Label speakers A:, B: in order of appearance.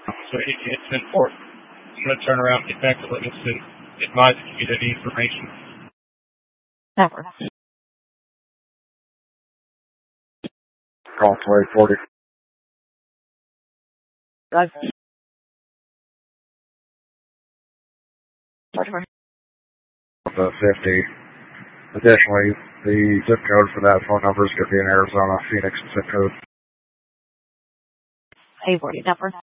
A: So it's important. I'm going to turn around and get back to witness and advise if you get any information.
B: Never.
C: Call 240.
B: Drive.
C: The 50. Additionally, the zip code for that phone number is going to be in Arizona, Phoenix zip code.
B: A40 number.